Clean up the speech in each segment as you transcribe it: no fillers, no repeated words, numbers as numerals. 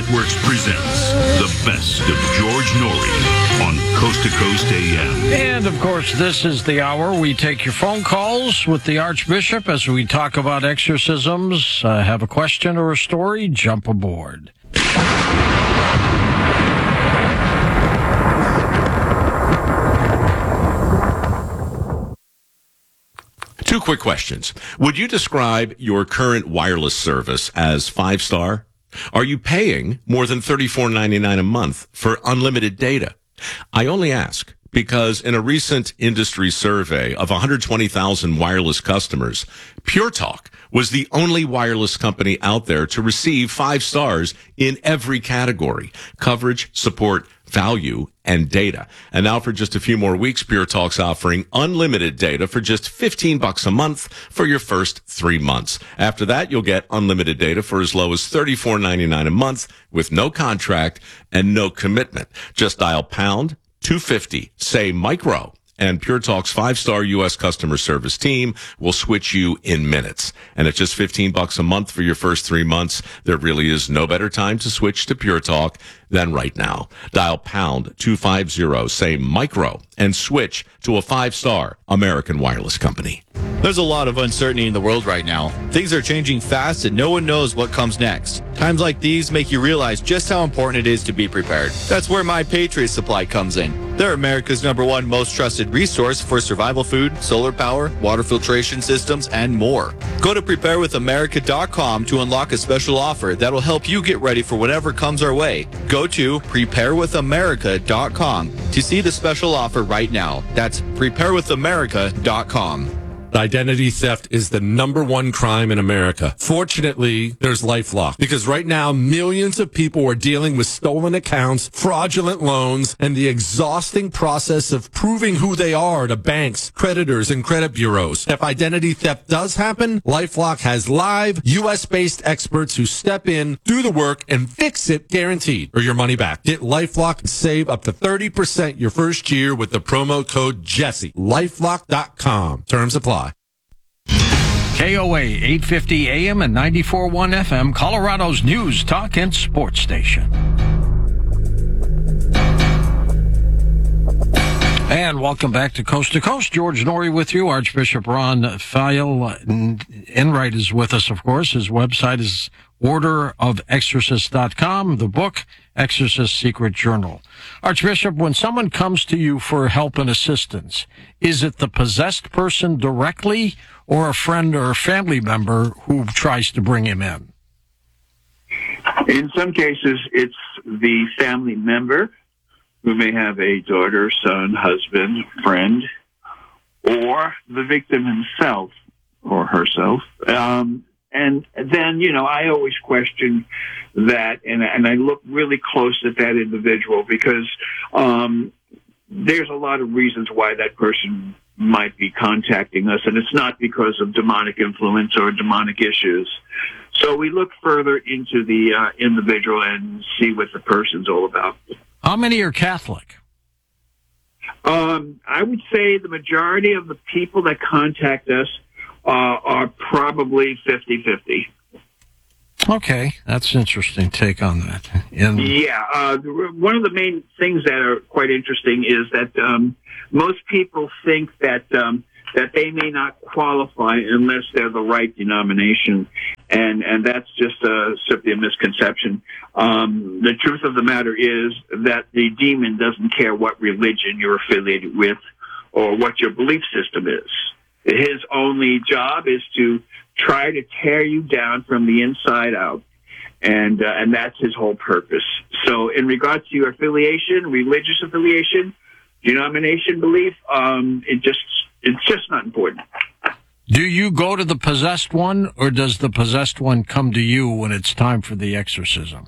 Networks presents the best of George Norrie on Coast to Coast AM. And, of course, this is the hour we take your phone calls with the Archbishop as we talk about exorcisms. Have a question or a story? Jump aboard. Two quick questions. Would you describe your current wireless service as 5-star? Are you paying more than $34.99 a month for unlimited data? I only ask because in a recent industry survey of 120,000 wireless customers, Pure Talk was the only wireless company out there to receive 5 stars in every category: coverage, support, value, and data. And now for just a few more weeks, Pure Talk's offering unlimited data for just $15 a month for your first 3 months. After that, you'll get unlimited data for as low as $34.99 a month with no contract and no commitment. Just dial pound 250, say micro, and Pure Talk's 5-star U.S. customer service team will switch you in minutes. And at just $15 a month for your first 3 months, there really is no better time to switch to Pure Talk than right now. Dial pound 250, say micro, and switch to a 5-star American wireless company. There's a lot of uncertainty in the world right now. Things are changing fast and no one knows what comes next. Times like these make you realize just how important it is to be prepared. That's where My Patriot Supply comes in. They're America's #1 most trusted resource for survival food, solar power, water filtration systems, and more. Go to preparewithamerica.com to unlock a special offer that'll help you get ready for whatever comes our way. Go to preparewithamerica.com to see the special offer right now. That's preparewithamerica.com. Identity theft is the #1 crime in America. Fortunately, there's LifeLock, because right now millions of people are dealing with stolen accounts, fraudulent loans, and the exhausting process of proving who they are to banks, creditors, and credit bureaus. If identity theft does happen, LifeLock has live U.S.-based experts who step in, do the work, and fix it guaranteed, or your money back. Get LifeLock and save up to 30% your first year with the promo code Jesse. LifeLock.com. Terms apply. KOA 850 AM and 94.1 FM, Colorado's news, talk, and sports station. And welcome back to Coast. George Norrie with you. Archbishop Ron Feil Enright is with us, of course. His website is orderofexorcists.com. The book, Exorcist Secret Journal. Archbishop, when someone comes to you for help and assistance, is it the possessed person directly or a friend or a family member who tries to bring him in? In some cases, it's the family member who may have a daughter, son, husband, friend, or the victim himself or herself. And then, I always question that, and I look really close at that individual because there's a lot of reasons why that person might be contacting us, and it's not because of demonic influence or demonic issues. So we look further into the individual and see what the person's all about. How many are Catholic? I would say the majority of the people that contact us are probably 50-50. Okay, that's an interesting take on that. One of the main things that are quite interesting is that most people think that they may not qualify unless they're the right denomination, and that's just simply a misconception. The truth of the matter is that the demon doesn't care what religion you're affiliated with or what your belief system is. His only job is to try to tear you down from the inside out, and that's his whole purpose. So in regards to your affiliation, religious affiliation, denomination belief, it's just not important. Do you go to the possessed one, or does the possessed one come to you when it's time for the exorcism?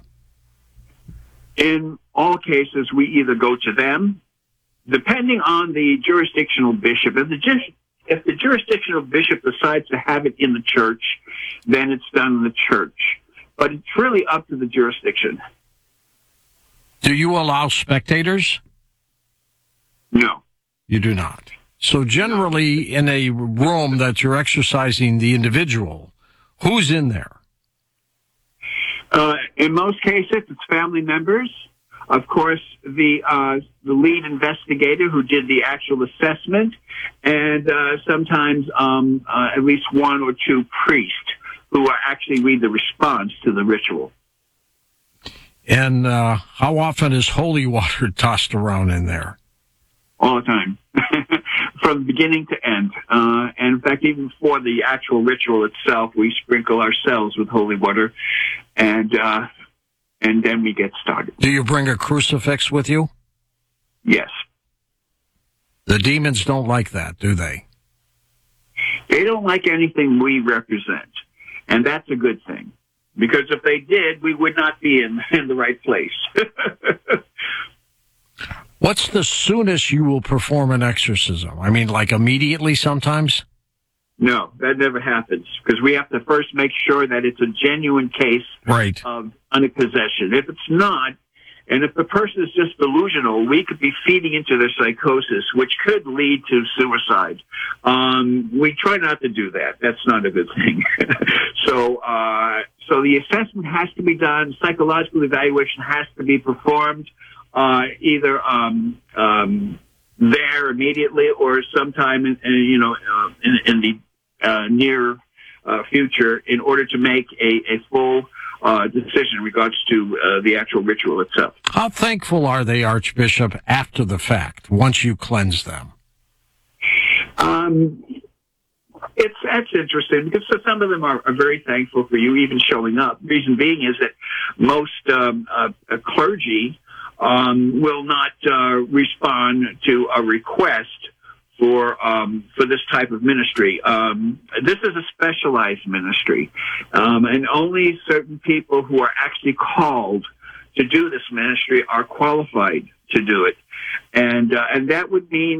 In all cases, we either go to them, depending on the jurisdictional bishop. If the jurisdictional bishop decides to have it in the church, then it's done in the church. But it's really up to the jurisdiction. Do you allow spectators? No. You do not. So generally, in a room that you're exercising the individual, who's in there? In most cases, it's family members. Of course, the lead investigator who did the actual assessment, and sometimes at least one or two priests who actually read the response to the ritual. And how often is holy water tossed around in there? All the time, from beginning to end. And in fact, even before the actual ritual itself, we sprinkle ourselves with holy water, and then we get started. Do you bring a crucifix with you? Yes. The demons don't like that, do they? They don't like anything we represent, and that's a good thing. Because if they did, we would not be in the right place. What's the soonest you will perform an exorcism? I mean, like immediately sometimes? No, that never happens, because we have to first make sure that it's a genuine case Right. of possession. If it's not, and if the person is just delusional, we could be feeding into their psychosis, which could lead to suicide. We try not to do that. That's not a good thing. So the assessment has to be done. Psychological evaluation has to be performed, either there immediately or sometime in the near future, in order to make a full decision in regards to the actual ritual itself. How thankful are they, Archbishop, after the fact, once you cleanse them? That's interesting, because some of them are very thankful for you even showing up. Reason being is that most clergy will not respond to a request for this type of ministry. This is a specialized ministry, and only certain people who are actually called to do this ministry are qualified to do it, and that would mean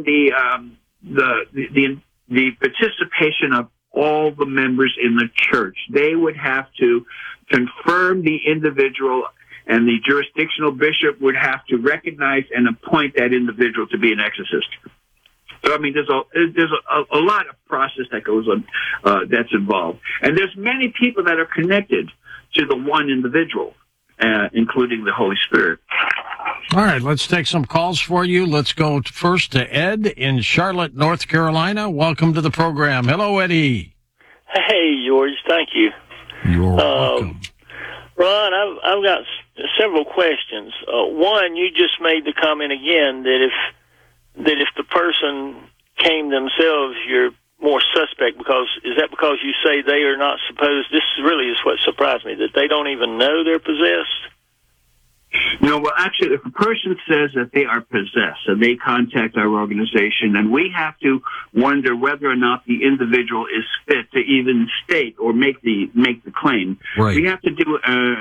the participation of all the members in the church. They would have to confirm the individual, and the jurisdictional bishop would have to recognize and appoint that individual to be an exorcist. So, I mean, there's a lot of process that goes on that's involved. And there's many people that are connected to the one individual, including the Holy Spirit. All right, let's take some calls for you. Let's go first to Ed in Charlotte, North Carolina. Welcome to the program. Hello, Eddie. Hey, George. Thank you. You're welcome. Ron, I've got several questions. One, you just made the comment again that if the person came themselves, you're more suspect, because because you say they are not supposed? This really is what surprised me, that they don't even know they're possessed. No, well, actually, if a person says that they are possessed and they contact our organization, then we have to wonder whether or not the individual is fit to even state or make the claim. Right. We have to do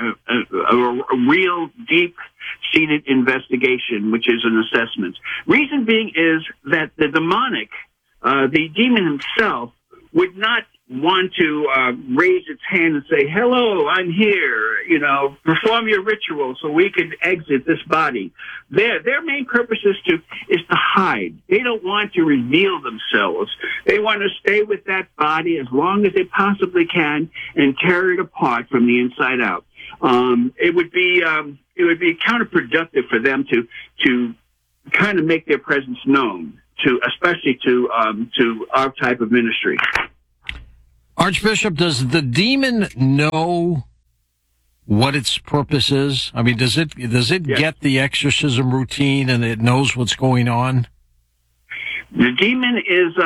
a real deep-seated investigation, which is an assessment. Reason being is that the demonic, the demon himself, would not want to raise its hand and say, "Hello, I'm here, perform your ritual so we can exit this body." Their main purpose is to hide. They don't want to reveal themselves. They want to stay with that body as long as they possibly can and tear it apart from the inside out. It would be counterproductive for them to kind of make their presence known, especially to our type of ministry. Archbishop, does the demon know what its purpose is? I mean, does it Yes. get the exorcism routine and it knows what's going on? The demon is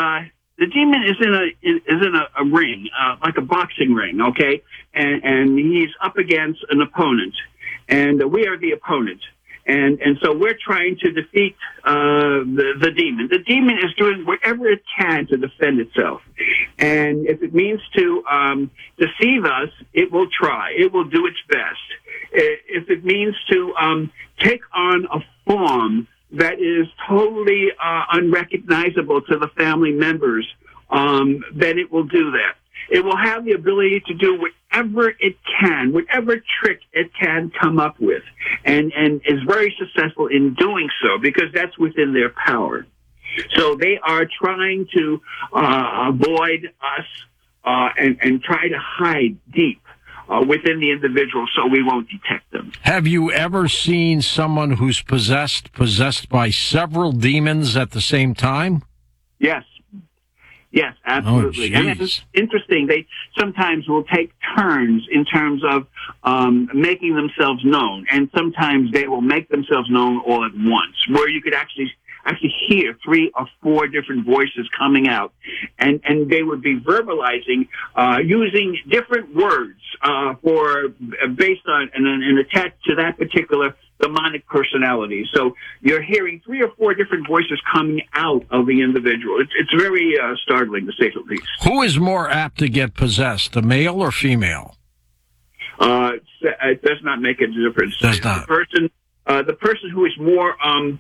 in a ring, like a boxing ring, okay, and he's up against an opponent, and we are the opponent. And so we're trying to defeat the demon. The demon is doing whatever it can to defend itself. And if it means to deceive us, it will try. It will do its best. If it means to take on a form that is totally unrecognizable to the family members, then it will do that. It will have the ability to do whatever it can, whatever trick it can come up with, and is very successful in doing so, because that's within their power. So they are trying to avoid us and try to hide deep. within the individual, so we won't detect them. Have you ever seen someone who's possessed by several demons at the same time? Yes. Yes, absolutely. Oh, and it's interesting. They sometimes will take turns in terms of making themselves known, and sometimes they will make themselves known all at once, where you could actually hear 3 or 4 different voices coming out, and they would be verbalizing using different words based on and attached to that particular demonic personality. So you're hearing 3 or 4 different voices coming out of the individual. It's very startling, to say the least. Who is more apt to get possessed, a male or female? It does not make a difference. Does not. The person who is more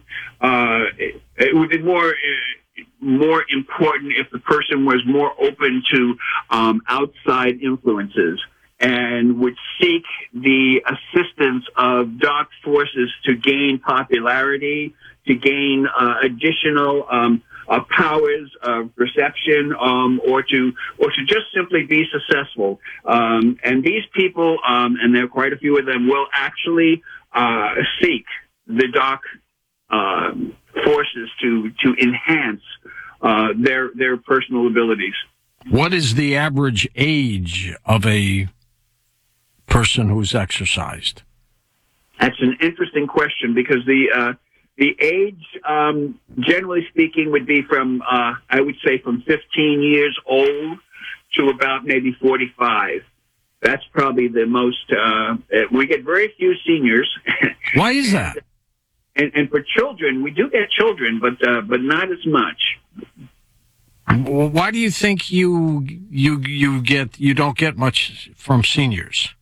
it would be more important if the person was more open to outside influences and would seek the assistance of dark forces to gain popularity, to gain additional powers of perception, or to just simply be successful. And these people, and there are quite a few of them, will actually seek the dark forces to enhance their personal abilities. What is the average age of a person who's exorcised? That's an interesting question, because the age, generally speaking, would be from I would say from 15 years old to about maybe 45. That's probably the most. We get very few seniors. Why is that? And for children, we do get children, but not as much. Why do you think you don't get much from seniors?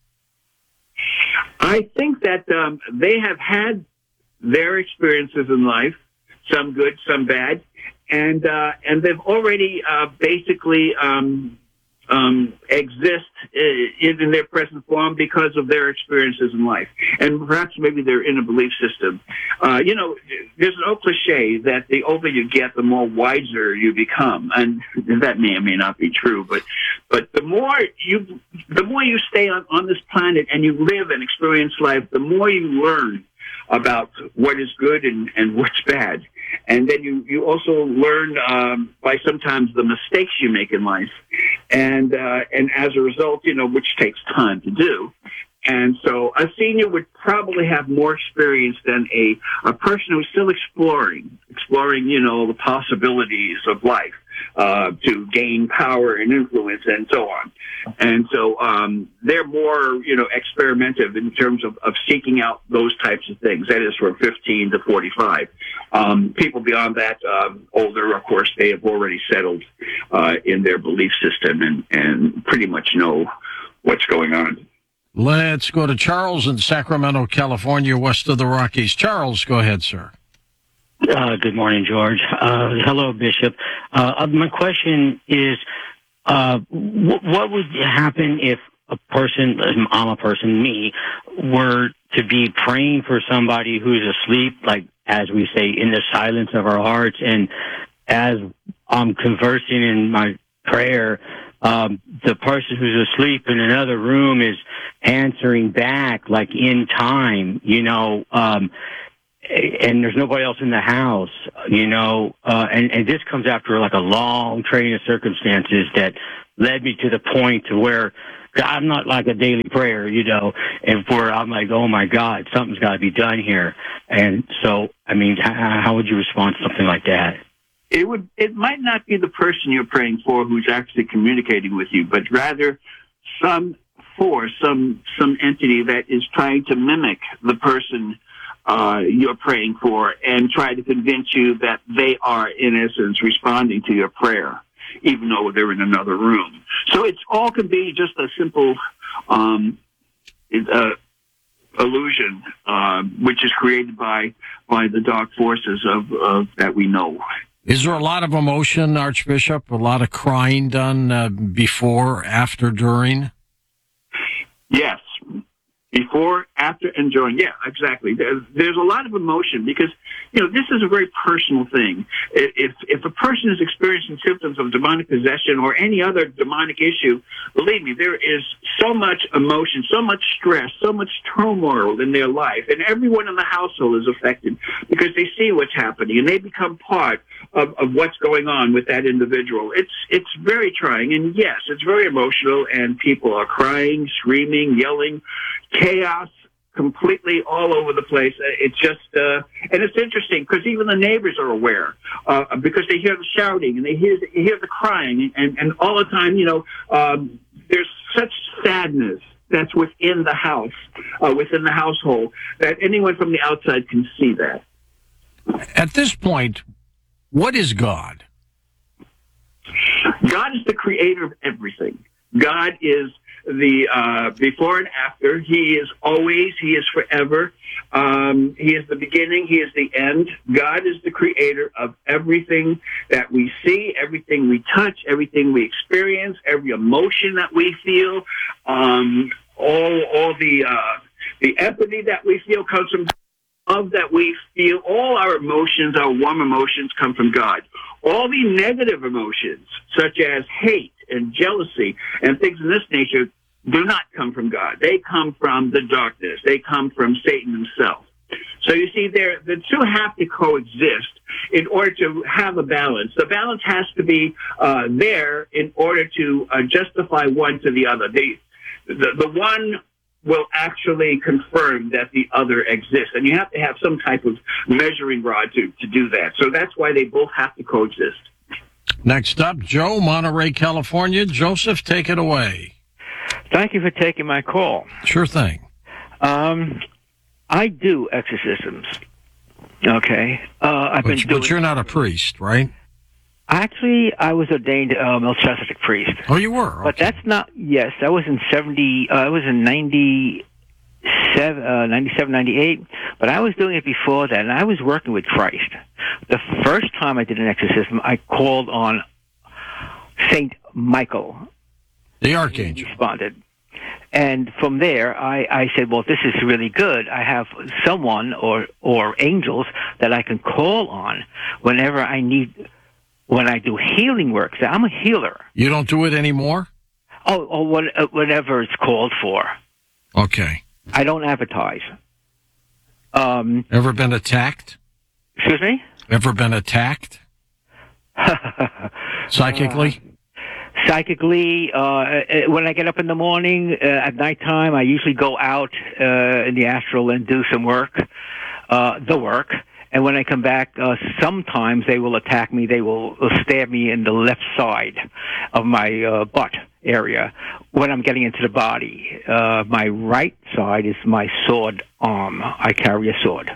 I think that they have had their experiences in life, some good, some bad, and they've already basically exist in their present form because of their experiences in life, and perhaps maybe they're in a belief system. There's an old cliche that the older you get, the more wiser you become, and that may or may not be true. But the more you stay on this planet and you live and experience life, the more you learn about what is good and what's bad. And then you also learn by sometimes the mistakes you make in life, and as a result, which takes time to do. And so a senior would probably have more experience than a person who's still exploring, the possibilities of life, to gain power and influence and so on. And so, they're more, experimentative in terms of seeking out those types of things. That is from 15 to 45. People beyond that, older, of course, they have already settled, in their belief system and pretty much know what's going on. Let's go to Charles in Sacramento, California, west of the Rockies. Charles, go ahead, sir. Good morning, George. Hello, Bishop. My question is, what would happen if me, were to be praying for somebody who's asleep, like, as we say, in the silence of our hearts, and as I'm conversing in my prayer, the person who's asleep in another room is answering back, like in time, and there's nobody else in the house, and this comes after like a long train of circumstances that led me to the point to where I'm not like a daily prayer, and where I'm like, oh my God, something's got to be done here. And so, how would you respond to something like that? It might not be the person you're praying for who's actually communicating with you, but rather some force, some entity that is trying to mimic the person you're praying for and try to convince you that they are, in essence, responding to your prayer, even though they're in another room. So it all can be just a simple illusion, which is created by the dark forces of that we know. Is there a lot of emotion, Archbishop? A lot of crying done before, after, during? Yes. Before before, after, and during. Yeah, exactly. There's a lot of emotion because, this is a very personal thing. If a person is experiencing symptoms of demonic possession or any other demonic issue, believe me, there is so much emotion, so much stress, so much turmoil in their life, and everyone in the household is affected because they see what's happening and they become part of what's going on with that individual. It's very trying, and yes, it's very emotional, and people are crying, screaming, yelling, chaos completely all over the place. It's just, and it's interesting because even the neighbors are aware, because they hear the shouting and they hear the crying, and all the time, there's such sadness that's within the house, within the household, that anyone from the outside can see that. At this point, what is God? God is the creator of everything. God is the before and after. He is always. He is forever. He is the beginning. He is the end. God is the creator of everything that we see, everything we touch, everything we experience, every emotion that we feel. All the empathy that we feel comes from love that we feel. All our emotions, our warm emotions, come from God. All the negative emotions, such as hate and jealousy and things of this nature, do not come from God. They come from the darkness. They come from Satan himself. So you see, the two have to coexist in order to have a balance. The balance has to be there in order to justify one to the other. The one will actually confirm that the other exists. And you have to have some type of measuring rod to do that. So that's why they both have to coexist. Next up, Joe, Monterey, California. Joseph, take it away. Thank you for taking my call. Sure thing. I do exorcisms. Okay. But you're not a priest, right? Actually, I was ordained Melchizedek priest. Oh, you were? Okay. But that's not, yes, that was in 97, 98, but I was doing it before that, and I was working with Christ. The first time I did an exorcism, I called on Saint Michael. The Archangel. He responded. And from there, I said, well, this is really good. I have someone or angels that I can call on whenever I need. When I do healing work, so I'm a healer. You don't do it anymore? Whatever it's called for. Okay. I don't advertise. Ever been attacked? Excuse me? Ever been attacked? Psychically? Psychically, when I get up in the morning, at nighttime, I usually go out in the astral and do some work, the work. And when I come back, sometimes they will attack me. They will stab me in the left side of my butt area when I'm getting into the body. My right side is my sword arm. I carry a sword.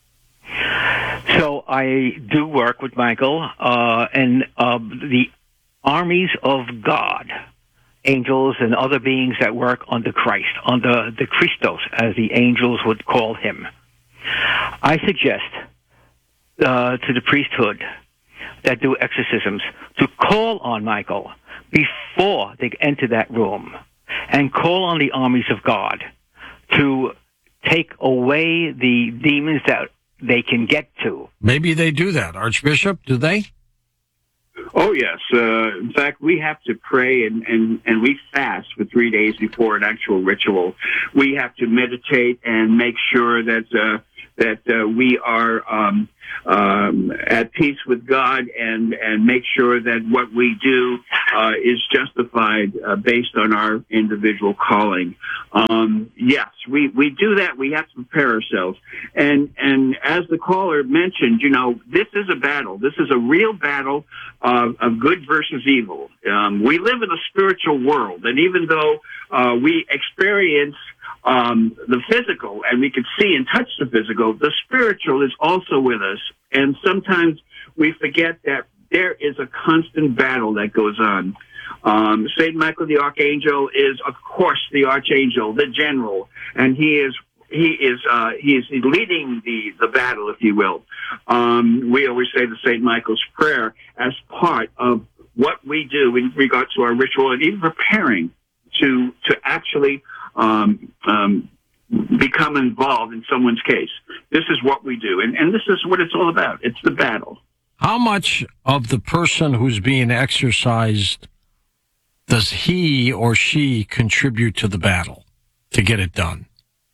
So I do work with Michael and the armies of God, angels and other beings that work under Christ, under the Christos, as the angels would call him. I suggest to the priesthood that do exorcisms to call on Michael before they enter that room and call on the armies of God to take away the demons that they can get to. Maybe they do that. Archbishop, do they? Oh, yes. In fact, we have to pray and we fast for 3 days before an actual ritual. We have to meditate and make sure that we are at peace with God and make sure that what we do is justified based on our individual calling. Yes, we do that. We have to prepare ourselves. And as the caller mentioned, this is a battle. This is a real battle of good versus evil. We live in a spiritual world, and even though we experience the physical, and we can see and touch the physical, the spiritual is also with us. And sometimes we forget that there is a constant battle that goes on. Saint Michael the Archangel is, of course, the Archangel, the general, and he is leading the battle, if you will. We always say the Saint Michael's Prayer as part of what we do in regard to our ritual and even preparing to actually become involved in someone's case. This is what we do, and this is what it's all about. It's the battle. How much of the person who's being exorcised does he or she contribute to the battle to get it done?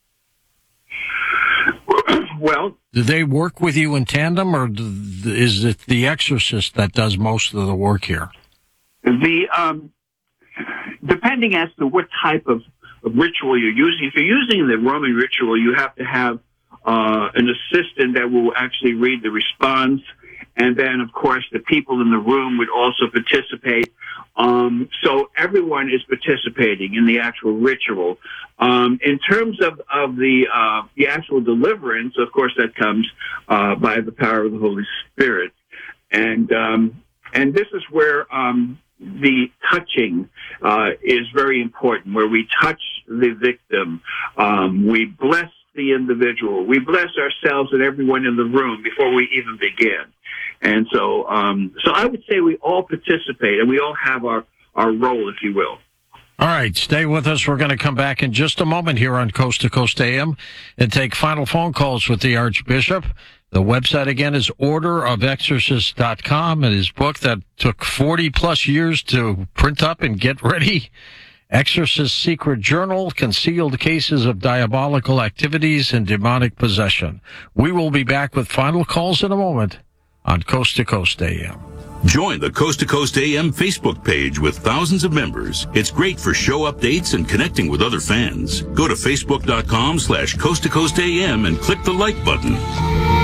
Well, do they work with you in tandem, or is it the exorcist that does most of the work here? Depending as to what type of ritual you're using. If you're using the Roman ritual, you have to have an assistant that will actually read the response, and then, of course, the people in the room would also participate. So everyone is participating in the actual ritual. In terms of the actual deliverance, of course, that comes by the power of the Holy Spirit, and this is where the touching is very important, where we touch the victim. We bless the individual. We bless ourselves and everyone in the room before we even begin. And so I would say we all participate, and we all have our role, if you will. All right, stay with us. We're going to come back in just a moment here on Coast to Coast AM and take final phone calls with the Archbishop. The website, again, is orderofexorcists.com, and his book that took 40-plus years to print up and get ready, Exorcist's Secret Journal, Concealed Cases of Diabolical Activities and Demonic Possession. We will be back with final calls in a moment on Coast to Coast AM. Join the Coast to Coast AM Facebook page with thousands of members. It's great for show updates and connecting with other fans. Go to facebook.com/Coast to Coast AM and click the like button.